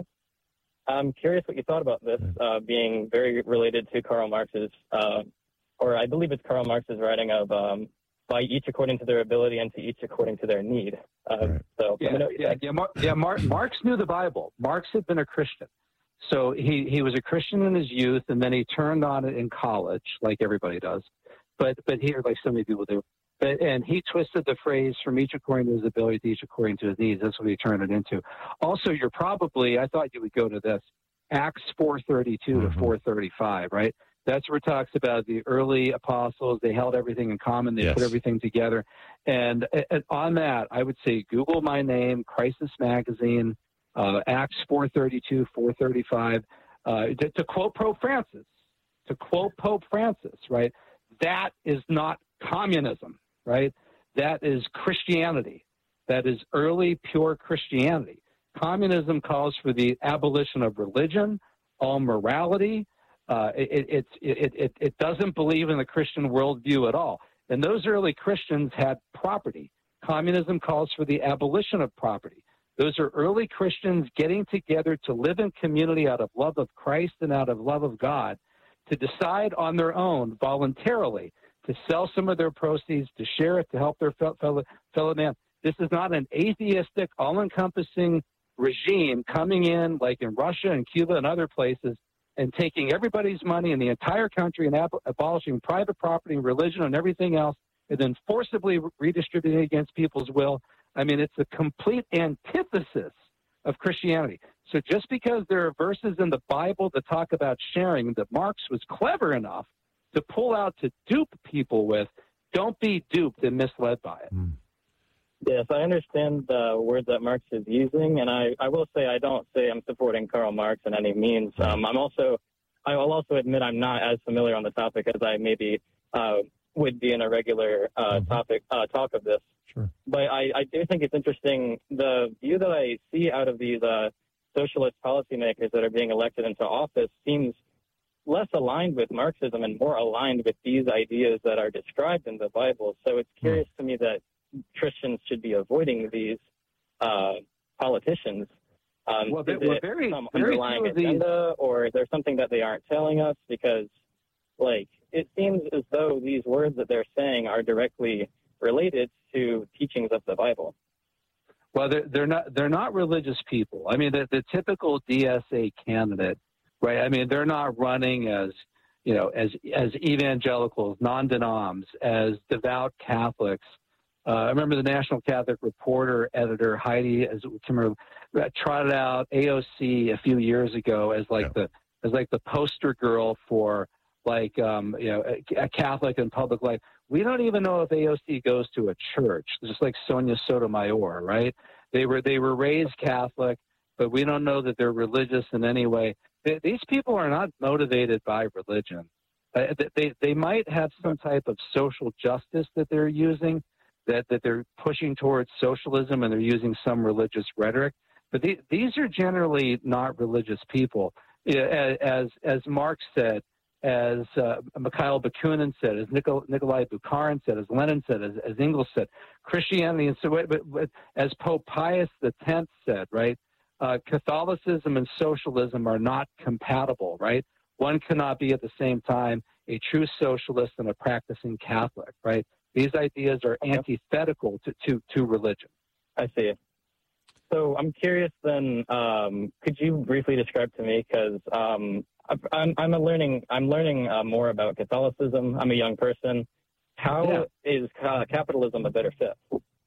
I'm curious what you thought about this, uh, being very related to Karl Marx's, uh, or I believe it's Karl Marx's writing of um, by each according to their ability and to each according to their need. Uh, Right. So, Yeah, let me know what you yeah, think. yeah, Mar- yeah Mar- Marx knew the Bible. Marx had been a Christian. So he, he was a Christian in his youth, and then he turned on it in college, like everybody does. But but here, like so many people do. But, and he twisted the phrase from each according to his ability to each according to his needs. That's what he turned it into. Also, you're probably, I thought you would go to this, Acts four thirty-two Mhm. to four thirty-five, right? That's where it talks about the early apostles. They held everything in common. They Yes. put everything together. And, and on that, I would say Google my name, Crisis Magazine, uh, Acts four thirty-two, four thirty-five. Uh, to, to quote Pope Francis, to quote Pope Francis, right? That is not communism, right? That is Christianity. That is early, pure Christianity. Communism calls for the abolition of religion, all morality. Uh, it, it, it, it, it doesn't believe in the Christian worldview at all. And those early Christians had property. Communism calls for the abolition of property. Those are early Christians getting together to live in community out of love of Christ and out of love of God, to decide on their own voluntarily to sell some of their proceeds, to share it, to help their fellow, fellow man. This is not an atheistic, all-encompassing regime coming in like in Russia and Cuba and other places and taking everybody's money in the entire country and ab- abolishing private property and religion and everything else and then forcibly redistributing against people's will. I mean, it's a complete antithesis of Christianity. So just because there are verses in the Bible that talk about sharing that Marx was clever enough to pull out to dupe people with, don't be duped and misled by it. Mm. Yes, I understand the word that Marx is using, and I, I will say I don't say I'm supporting Karl Marx in any means. Um, I'm also, I will also admit I'm not as familiar on the topic as I maybe uh, would be in a regular uh, Mm-hmm. topic uh, talk of this. Sure. But I, I do think it's interesting, the view that I see out of these uh, socialist policymakers that are being elected into office seems less aligned with Marxism and more aligned with these ideas that are described in the Bible. So it's curious to me that Christians should be avoiding these uh, politicians. Um, Well, is there- well, it very- some very underlying few of these- agenda, or is there something that they aren't telling us? Because, like, it seems as though these words that they're saying are directly related to teachings of the Bible. Well, they're, they're not they're not religious people. I mean, the, the typical D S A candidate, right? I mean, they're not running as you know as as evangelicals, non-denoms, as devout Catholics. Uh, I remember the National Catholic Reporter editor Heidi, as remember, trotted out A O C a few years ago as like Yeah. the as like the poster girl for like um, you know a, a Catholic in public life. We don't even know if A O C goes to a church, just like Sonia Sotomayor, right? They were they were raised Catholic, but we don't know that they're religious in any way. They, these people are not motivated by religion. Uh, they they might have some type of social justice that they're using, that that they're pushing towards socialism, and they're using some religious rhetoric. But the, these are generally not religious people, as as, as Marx said. As uh, Mikhail Bakunin said, as Nikol- Nikolai Bukharin said, as Lenin said, as, as Engels said, Christianity, and so, but, but as Pope Pius the Tenth said, right, uh, Catholicism and socialism are not compatible, right? One cannot be at the same time a true socialist and a practicing Catholic, right? These ideas are antithetical to, to, to religion. I see. So I'm curious then, um, could you briefly describe to me, because um, I'm, I'm a learning, I'm learning uh, more about Catholicism. I'm a young person. How Yeah. is uh, capitalism a better fit?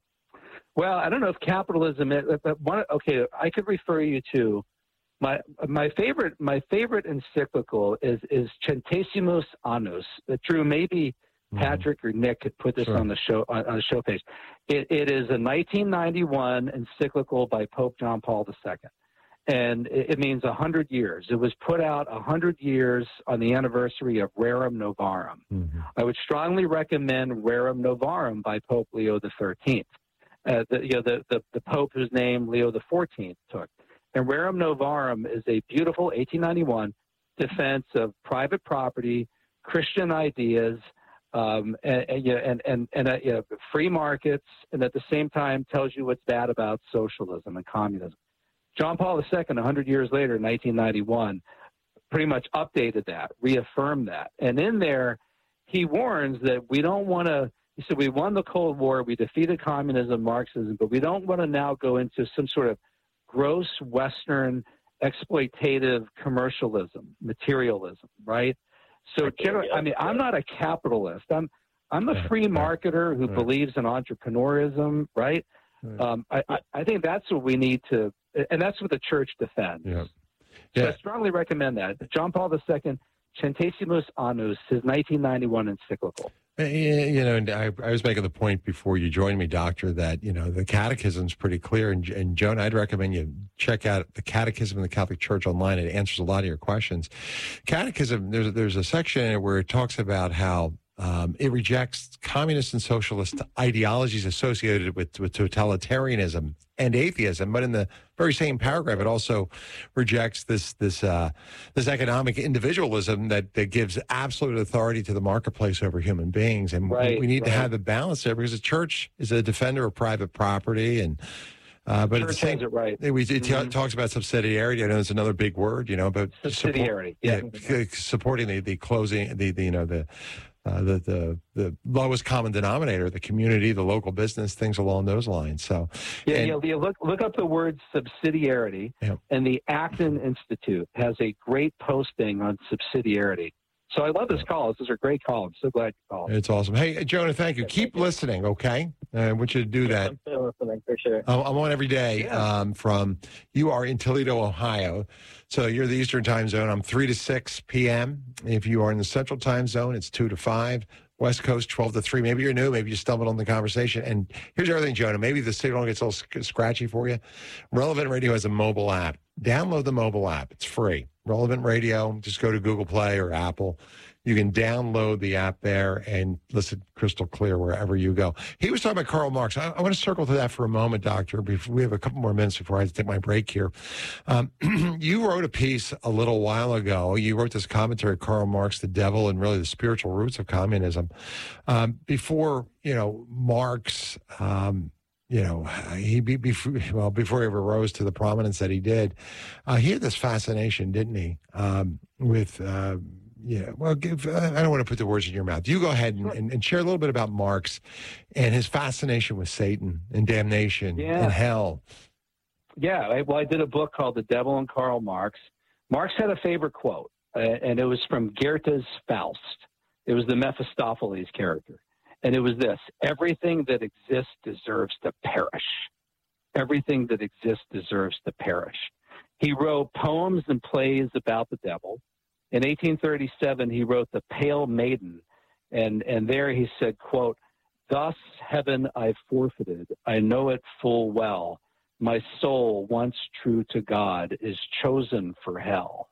Well, I don't know if capitalism is, but one, okay, I could refer you to my my favorite my favorite encyclical is is Centesimus Annus. Drew, maybe Patrick or Nick could put this Sure. on the show on, on the show page. It, it is a nineteen ninety-one encyclical by Pope John Paul the Second, and it, it means a hundred years. It was put out a hundred years on the anniversary of Rerum Novarum. Mm-hmm. I would strongly recommend Rerum Novarum by Pope Leo the Thirteenth. Uh, the, you know, the, the, the Pope whose name Leo the Fourteenth took. And Rerum Novarum is a beautiful eighteen ninety-one defense of private property, Christian ideas, um, and, and, you know, and, and, and uh, you know, free markets, and at the same time tells you what's bad about socialism and communism. John Paul the Second, one hundred years later, in nineteen ninety-one, pretty much updated that, reaffirmed that. And in there, he warns that we don't want to, he said, we won the Cold War, we defeated communism, Marxism, but we don't want to now go into some sort of gross Western exploitative commercialism, materialism, right? So, generally, I mean, I'm not a capitalist. I'm I'm a free marketer who Right. believes in entrepreneurism, right? Right. Um, I, I, I think that's what we need to, and that's what the church defends. Yeah. So Yeah. I strongly recommend that. John Paul the Second, Centesimus Annus, his nineteen ninety-one encyclical. Uh, You know, and I, I was making the point before you joined me, Doctor, that, you know, the catechism's pretty clear. And, and Joan, I'd recommend you check out the Catechism of the Catholic Church online. It answers a lot of your questions. Catechism, there's, there's a section in it where it talks about how um, it rejects communist and socialist ideologies associated with, with totalitarianism and atheism. But in the very same paragraph, it also rejects this this uh, this economic individualism that, that gives absolute authority to the marketplace over human beings. And Right, we, we need to right. have the balance there, because the church is a defender of private property. And uh, but at the Church same, has it right. it, we- it t- Mhm. talks about subsidiarity. I know it's another big word, you know, but support- Subsidiarity, yeah. yeah, supporting the the closing the, the you know the. Uh, the, the the lowest common denominator, the community, the local business, things along those lines. So, Yeah, and- yeah, yeah, look look up the word subsidiarity, Yeah. and the Acton Institute has a great posting on subsidiarity. So I love this call. This is a great call. I'm so glad you called. It's awesome. Hey, Jonah, thank you. Keep listening, okay? I want you to do that. I'm still listening for sure. I'm I'm on every day um, from, you are in Toledo, Ohio. So you're the Eastern time zone. I'm three to six p.m. If you are in the Central time zone, it's two to five. West Coast, twelve to three. Maybe you're new. Maybe you stumbled on the conversation. And here's everything, Jonah. Maybe the signal gets a little sc- scratchy for you. Relevant Radio has a mobile app. Download the mobile app. It's free. Relevant Radio. Just go to Google Play or Apple. You can download the app there and listen crystal clear wherever you go. He was talking about Karl Marx. I, I want to circle to that for a moment, Doctor. Before, we have a couple more minutes before I have to take my break here. Um, you wrote a piece a little while ago. You wrote this commentary, Karl Marx, the Devil, and really the spiritual roots of communism. Um, before, you know, Marx, um, you know, he be, before, well, before he ever rose to the prominence that he did, uh, he had this fascination, didn't he, um, with... Uh, Yeah, well, give, uh, I don't want to put the words in your mouth. You go ahead and, and, and share a little bit about Marx and his fascination with Satan and damnation Yeah. and hell. Yeah, I, well, I did a book called The Devil and Karl Marx. Marx had a favorite quote, uh, and it was from Goethe's Faust. It was the Mephistopheles character. And it was this: everything that exists deserves to perish. Everything that exists deserves to perish. He wrote poems and plays about the devil. In eighteen thirty-seven, he wrote The Pale Maiden, and, and there he said, quote, "Thus heaven I forfeited, I know it full well. My soul, once true to God, is chosen for hell."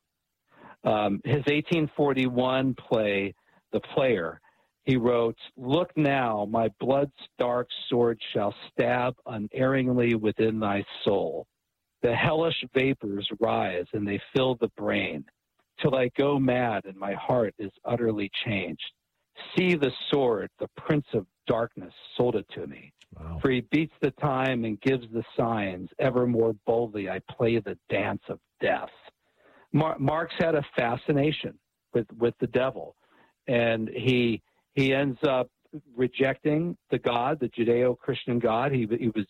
Um, his eighteen forty-one play, The Player, he wrote, "Look now, my blood's dark sword shall stab unerringly within thy soul. The hellish vapors rise and they fill the brain, till I go mad and my heart is utterly changed. See the sword, the prince of darkness sold it to me. Wow. For he beats the time and gives the signs. Ever more boldly I play the dance of death." Mar- Marx had a fascination with, with the devil, and he he ends up rejecting the God, the Judeo-Christian God. He he was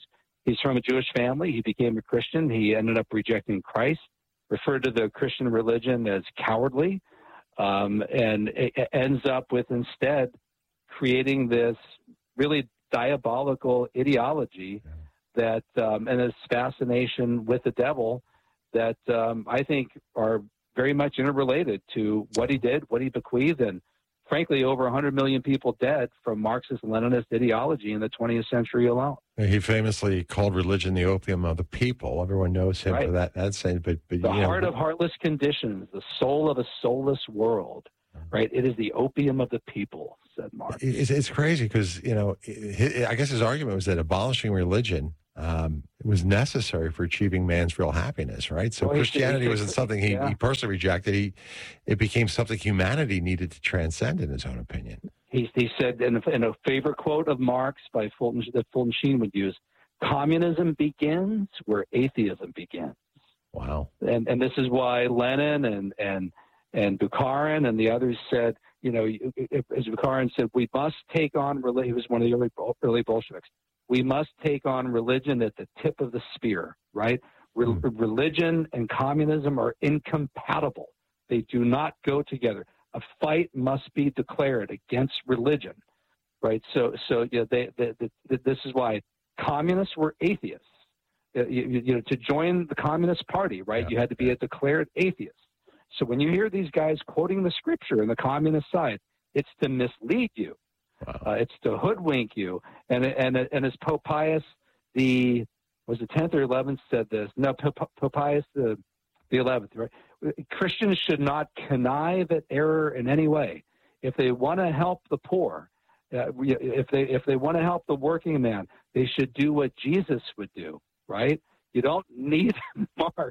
He's from a Jewish family. He became a Christian. He ended up rejecting Christ, referred to the Christian religion as cowardly, um, and it, it ends up with instead creating this really diabolical ideology that um, and this fascination with the devil that um, I think are very much interrelated to what he did, what he bequeathed, and frankly, over one hundred million people dead from Marxist-Leninist ideology in the twentieth century alone. He famously called religion the opium of the people. Everyone knows him Right. for that. That's saying, but, but The you know, heart of heartless conditions, the soul of a soulless world, right? It is the opium of the people, said Marx. It's, it's crazy because, you know, hi- I guess his argument was that abolishing religion um, was necessary for achieving man's real happiness, right? So Well, he- Christianity he- wasn't something he, yeah. he personally rejected. He, it became something humanity needed to transcend, in his own opinion. He, he said in a, in a favorite quote of Marx by Fulton, that Fulton Sheen would use, communism begins where atheism begins. Wow. And and this is why Lenin and and and Bukharin and the others said, you know, as Bukharin said, we must take on religion. He was one of the early early Bolsheviks. We must take on religion at the tip of the spear, right? Re- Mm. Religion and communism are incompatible. They do not go together. A fight must be declared against religion, right? So, so you know, they, they, they, this is why communists were atheists. Uh, You, you know, to join the Communist Party, right, Yeah. you had to be a declared atheist. So when you hear these guys quoting the scripture in the communist side, it's to mislead you. Wow. Uh, it's to hoodwink you. And and and as Pope Pius the was the tenth or eleventh said this. No, Pope, Pope Pius the the eleventh, right? Christians should not connive at error in any way. If they want to help the poor, uh, if they if they want to help the working man, they should do what Jesus would do, right? You don't need Marx.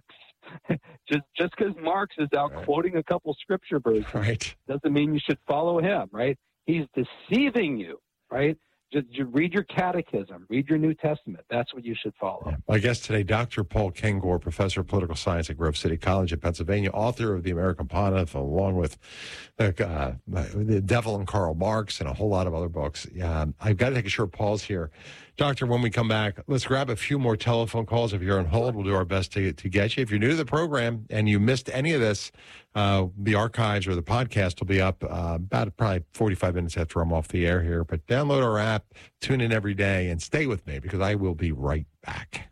just just because Marx is out Right. quoting a couple scripture verses Right. doesn't mean you should follow him, right? He's deceiving you, right? Just, just read your catechism, read your New Testament. That's what you should follow. My guest today, Doctor Paul Kengor, professor of political science at Grove City College in Pennsylvania, author of The American Pontiff, along with uh, The Devil and Karl Marx and a whole lot of other books. Um, I've got to take a short pause here. Doctor, when we come back, let's grab a few more telephone calls. If you're on hold, we'll do our best to, to get you. If you're new to the program and you missed any of this, uh, the archives or the podcast will be up uh, about probably forty-five minutes after I'm off the air here. But download our app, tune in every day, and stay with me because I will be right back.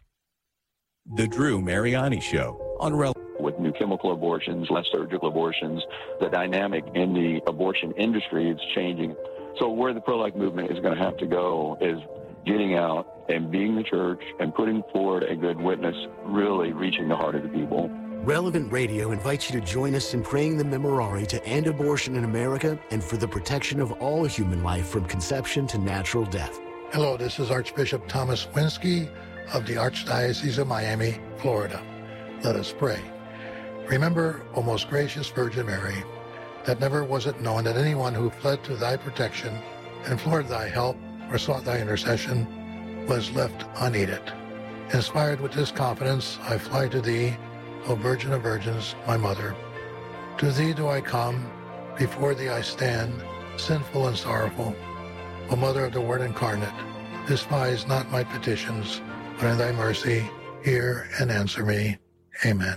The Drew Mariani Show on Rel. With new chemical abortions, less surgical abortions, the dynamic in the abortion industry is changing. So where the pro-life movement is going to have to go is getting out and being the church and putting forward a good witness, really reaching the heart of the people. Relevant Radio invites you to join us in praying the Memorare to end abortion in America and for the protection of all human life from conception to natural death. Hello, this is Archbishop Thomas Winsky of the Archdiocese of Miami, Florida. Let us pray. Remember, O most gracious Virgin Mary, that never was it known that anyone who fled to thy protection, implored thy help, or sought thy intercession was left unaided. Inspired with this confidence, I fly to thee, O Virgin of Virgins, my mother. To thee do I come, before thee I stand, sinful and sorrowful. O Mother of the Word incarnate, despise not my petitions, but in thy mercy hear and answer me. Amen.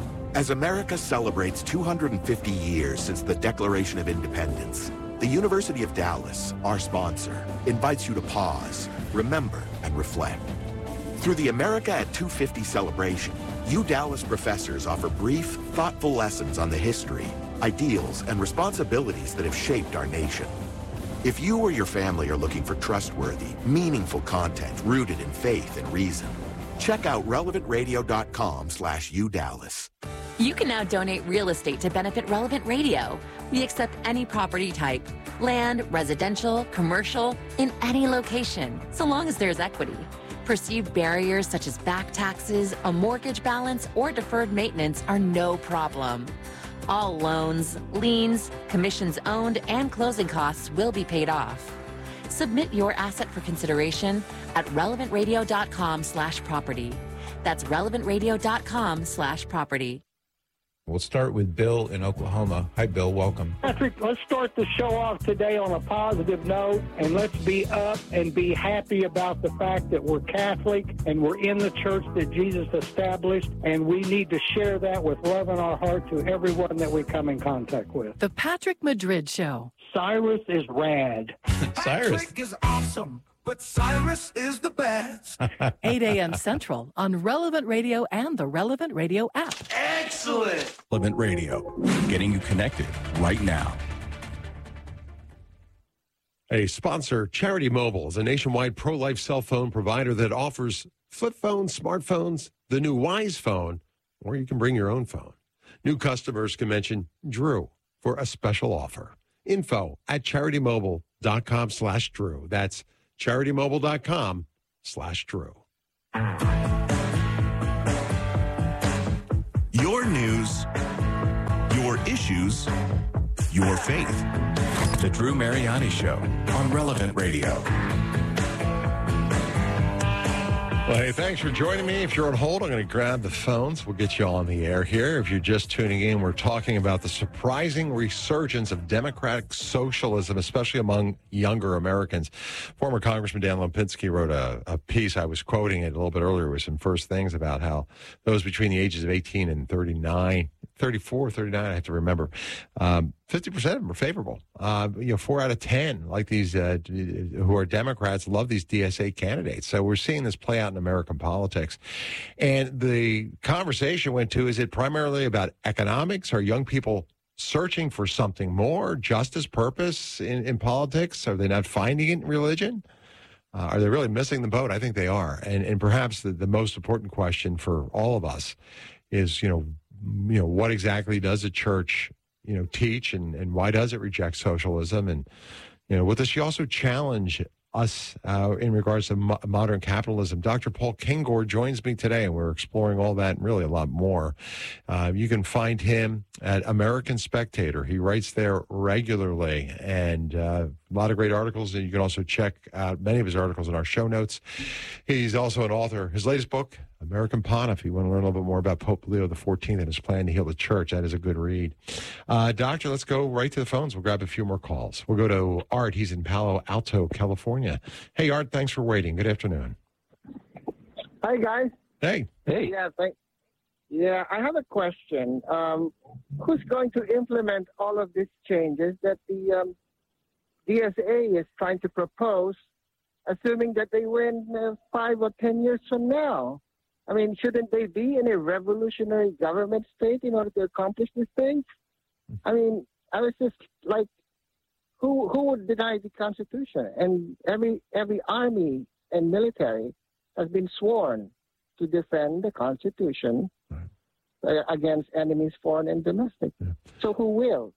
As America celebrates two hundred fifty years since the Declaration of Independence, the University of Dallas, our sponsor, invites you to pause, remember, and reflect. Through the America at two fifty celebration, U Dallas professors offer brief, thoughtful lessons on the history, ideals, and responsibilities that have shaped our nation. If you or your family are looking for trustworthy, meaningful content rooted in faith and reason, check out relevant radio dot com slash U Dallas. You can now donate real estate to benefit Relevant Radio. We accept any property type, land, residential, commercial, in any location, so long as there's equity. Perceived barriers such as back taxes, a mortgage balance, or deferred maintenance are no problem. All loans, liens, commissions owned, and closing costs will be paid off. Submit your asset for consideration at relevant radio dot com slash property. That's relevant radio dot com slash property. We'll start with Bill in Oklahoma. Hi, Bill. Welcome. Patrick, let's start the show off today on a positive note, and let's be up and be happy about the fact that we're Catholic and we're in the church that Jesus established, and we need to share that with love in our heart to everyone that we come in contact with. The Patrick Madrid Show. Cyrus is rad. Cyrus. Patrick is awesome, but Cyrus is the best. eight a.m. Central on Relevant Radio and the Relevant Radio app. Excellent. Relevant Radio, getting you connected right now. A sponsor, Charity Mobile, is a nationwide pro-life cell phone provider that offers flip phones, smartphones, the new Wise phone, or you can bring your own phone. New customers can mention Drew for a special offer. Info at charitymobile.com slash Drew. That's charitymobile.com slash Drew. Your news, your issues, your faith. The Drew Mariani Show on Relevant Radio. Well, hey, thanks for joining me. If you're on hold, I'm going to grab the phones. We'll get you on the air here. If you're just tuning in, we're talking about the surprising resurgence of democratic socialism, especially among younger Americans. Former Congressman Dan Lipinski wrote a, a piece. I was quoting it a little bit earlier with some first things about how those between the ages of eighteen and thirty-nine, thirty-four, thirty-nine, I have to remember, um, fifty percent of them are favorable. Uh, you know, four out of ten, like these uh, who are Democrats, love these D S A candidates. So we're seeing this play out in American politics. And the conversation went to, is it primarily about economics? Are young people searching for something more, justice, purpose in, in politics? Are they not finding it in religion? Uh, are they really missing the boat? I think they are. And, and perhaps the, the most important question for all of us is, you know, you know, what exactly does the church, you know, teach, and, and why does it reject socialism? And, you know, what does she also challenge us uh, in regards to mo- modern capitalism? Doctor Paul Kengor joins me today, and we're exploring all that and really a lot more. Uh, you can find him at American Spectator. He writes there regularly, and uh, a lot of great articles, and you can also check out many of his articles in our show notes. He's also an author. His latest book, American Pontiff. If you want to learn a little bit more about Pope Leo the fourteenth and his plan to heal the church, that is a good read. Uh, doctor, let's go right to the phones. We'll grab a few more calls. We'll go to Art. He's in Palo Alto, California. Hey, Art, thanks for waiting. Good afternoon. Hi, guys. Hey. Hey. Yeah, thank, yeah, I have a question. Um, who's going to implement all of these changes that the um, D S A is trying to propose, assuming that they win uh, five or ten years from now? I mean, shouldn't they be in a revolutionary government state in order to accomplish these things? I mean, I was just like, who who would deny the Constitution? And every every army and military has been sworn to defend the Constitution uh, against enemies, foreign and domestic. Yeah. So who will?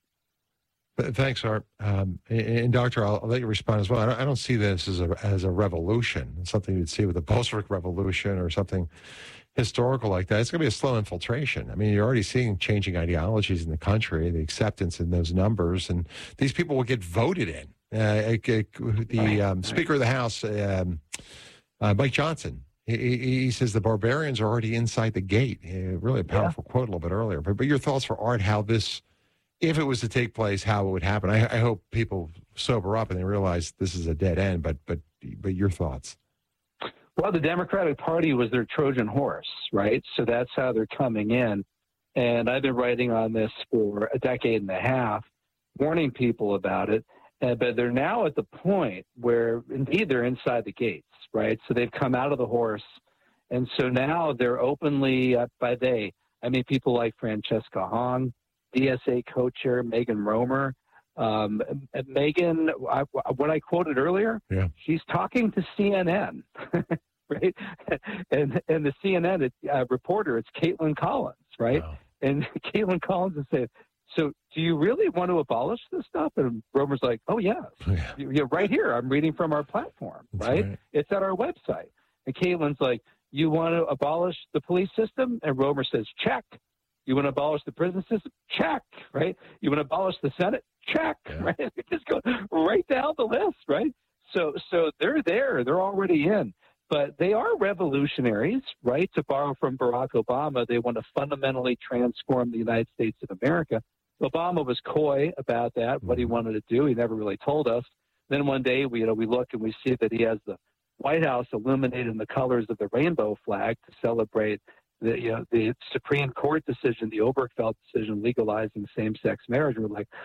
Thanks, Art. Um, and, and Doctor, I'll, I'll let you respond as well. I don't, I don't see this as a as a revolution, something you'd see with the Bolshevik Revolution or something historical like that. It's going to be a slow infiltration. I mean, you're already seeing changing ideologies in the country, the acceptance in those numbers, and these people will get voted in. Uh, the um, Speaker of the House, um, uh, Mike Johnson, he, he says the barbarians are already inside the gate. Uh, really a powerful yeah. quote a little bit earlier. But, but your thoughts for Art, how this, if it was to take place, how it would happen? I, I hope people sober up and they realize this is a dead end, but but but your thoughts. Well, the Democratic Party was their Trojan horse, right? So that's how they're coming in. And I've been writing on this for a decade and a half, warning people about it. Uh, but they're now at the point where, indeed, they're inside the gates, right? So they've come out of the horse. And so now they're openly, uh, by they, I mean, people like Francesca Hong, D S A co-chair Megan Romer. Um, Megan, I, what I quoted earlier, yeah. she's talking to C N N, right? And and the C N N uh, reporter, it's Caitlin Collins, right? Wow. And Caitlin Collins is saying, so do you really want to abolish this stuff? And Romer's like, oh, yes. Yeah. You're right here. I'm reading from our platform, right? right? It's at our website. And Caitlin's like, you want to abolish the police system? And Romer says, check. You want to abolish the prison system? Check, right? You want to abolish the Senate? Check, yeah. right? It just go right down the list, right? So, so they're there. They're already in. but they are revolutionaries, right? To borrow from Barack Obama, they want to fundamentally transform the United States of America. Obama was coy about that, what he wanted to do. He never really told us. Then one day, we, you know, we look and we see that he has the White House illuminated in the colors of the rainbow flag to celebrate the, you know, the Supreme Court decision, the Obergefell decision legalizing same-sex marriage. We're like,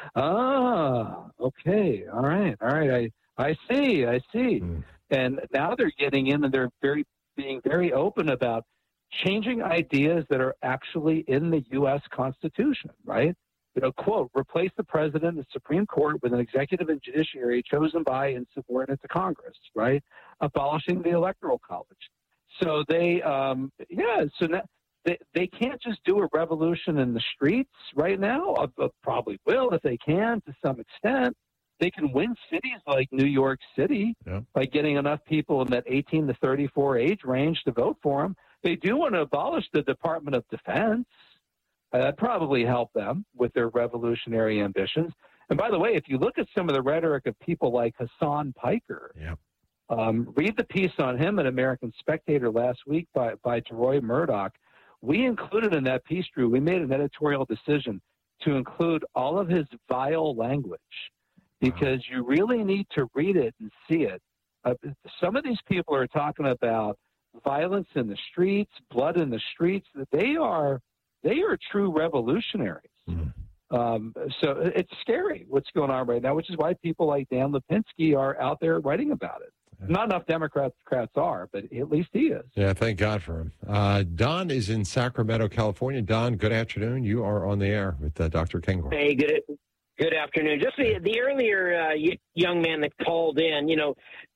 ah, okay, all right, all right, I, I see, I see. Mm. And now they're getting in and they're very being very open about changing ideas that are actually in the U S Constitution, right? You know, quote, replace the president and the Supreme Court with an executive and judiciary chosen by and subordinate to Congress, right? Abolishing the Electoral College. So they, um, yeah, so now they, they can't just do a revolution in the streets right now. Uh, probably will if they can to some extent. They can win cities like New York City yeah. by getting enough people in that eighteen to thirty-four age range to vote for them. They do want to abolish the Department of Defense. Uh, that probably help them with their revolutionary ambitions. And by the way, if you look at some of the rhetoric of people like Hassan Piker, yeah. um, read the piece on him in American Spectator last week by, by Roy Murdoch. We included in that piece, Drew, we made an editorial decision to include all of his vile language because wow. you really need to read it and see it. Uh, some of these people are talking about violence in the streets, blood in the streets. They are They are true revolutionaries. Mm. Um, so it's scary what's going on right now, which is why people like Dan Lipinski are out there writing about it. Yeah. Not enough Democrats are, but at least he is. Yeah, thank God for him. Uh, Don is in Sacramento, California. Don, good afternoon. You are on the air with uh, Doctor Kingor. Hey, good good afternoon. Just the, the earlier uh, young man that called in, you know,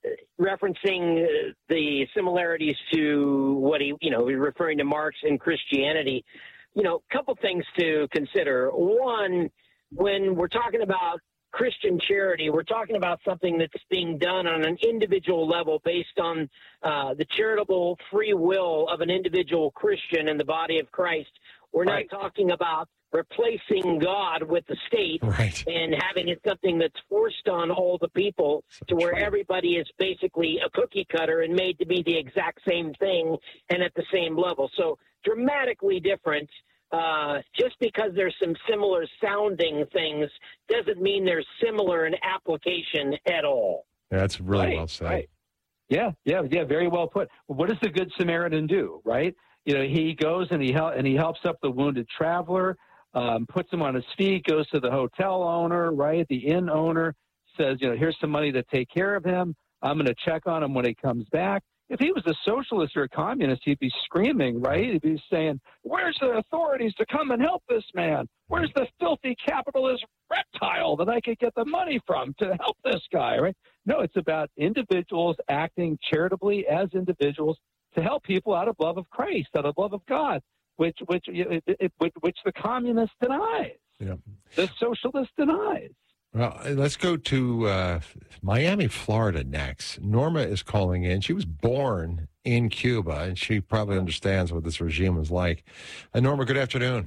referencing the similarities to what he, you know, referring to Marx and Christianity. You know, a couple things to consider. One, when we're talking about Christian charity, we're talking about something that's being done on an individual level based on uh, the charitable free will of an individual Christian in the body of Christ. We're right. not talking about replacing God with the state right. and having it something that's forced on all the people to where everybody is basically a cookie cutter and made to be the exact same thing and at the same level. So dramatically different. Uh, just because there's some similar sounding things doesn't mean they're similar in application at all. Yeah, that's really right, well said. Right. Yeah, yeah, yeah, very well put. Well, what does the Good Samaritan do, right? You know, he goes and he, hel- and he helps up the wounded traveler, um, puts him on his feet, goes to the hotel owner, right? The inn owner says, you know, here's some money to take care of him. I'm going to check on him when he comes back. If he was a socialist or a communist, he'd be screaming, right? He'd be saying, where's the authorities to come and help this man? Where's the filthy capitalist reptile that I could get the money from to help this guy, right? No, it's about individuals acting charitably as individuals to help people out of love of Christ, out of love of God, which which it, it, which, which the communist denies, yeah. the socialist denies. Well, let's go to uh, Miami, Florida next. Norma is calling in. She was born in Cuba, and she probably understands what this regime was like. Uh, Norma, good afternoon.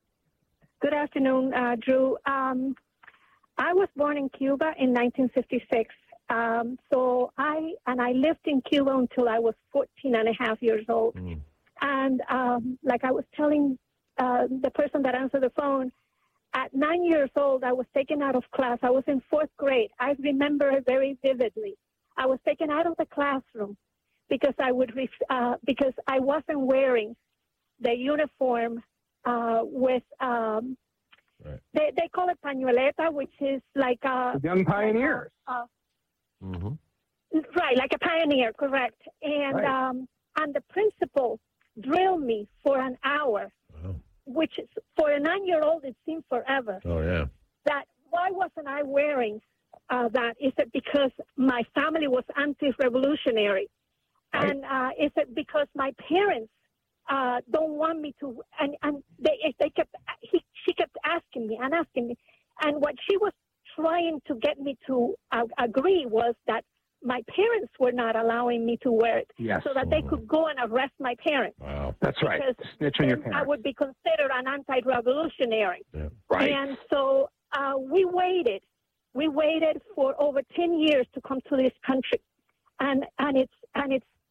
Good afternoon, uh, Drew. Um, I was born in Cuba in nineteen fifty-six. Um, so I and I lived in Cuba until I was fourteen and a half years old. Mm. And um, like I was telling uh, the person that answered the phone, at nine years old, I was taken out of class. I was in fourth grade. I remember it very vividly. I was taken out of the classroom because I would ref- uh, because I wasn't wearing the uniform uh, with um, right. they they call it pañueleta, which is like a young pioneers. Uh, mm-hmm. Right, like a pioneer, correct. And right. um, and the principal drilled me for an hour. Wow. Which is, for a nine-year-old, it seemed forever. Oh, yeah. That why wasn't I wearing uh, that? Is it because my family was anti-revolutionary? Right. And uh, is it because my parents uh, don't want me to? And, and they they kept he, she kept asking me and asking me. And what she was trying to get me to uh, agree was that my parents were not allowing me to wear it, yes. so that they could go and arrest my parents. Wow, that's right. Because snitch on your then parents. I would be considered an anti-revolutionary. Yeah. Right. And so uh, we waited. We waited for over ten years to come to this country, and and it's and it's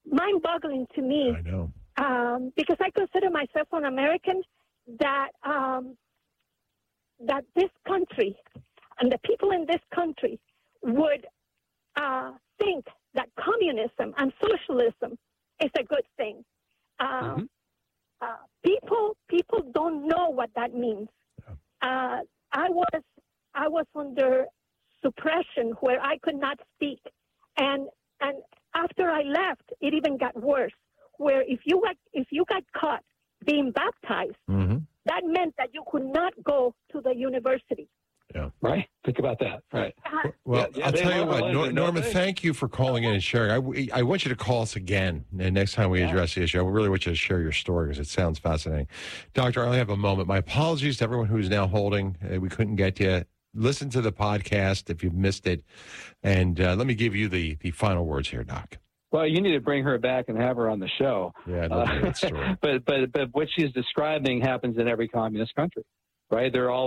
mind-boggling to me. I know. Um, because I consider myself an American, that um, that this country and the people in this country would uh, think that communism and socialism is a good thing. Uh, mm-hmm. uh, people people don't know what that means. Uh, I was I was under suppression where I could not speak, and and after I left, it even got worse. Where if you got if you got caught being baptized, mm-hmm. that meant that you could not go to the university. Yeah. Right. Think about that. Right. Uh, Well, Yeah, yeah, I'll they tell you love what, it, Nor- don't Norma, they? thank you for calling in and sharing. I, I want you to call us again and next time we address the issue. I really want you to share your story because it sounds fascinating. Doctor, I only have a moment. My apologies to everyone who's now holding. Uh, we couldn't get to you. Listen to the podcast if you've missed it. And uh, let me give you the, the final words here, Doc. Well, you need to bring her back and have her on the show. Yeah, I'd love to hear that story. but but but what she's describing happens in every communist country, right? They're all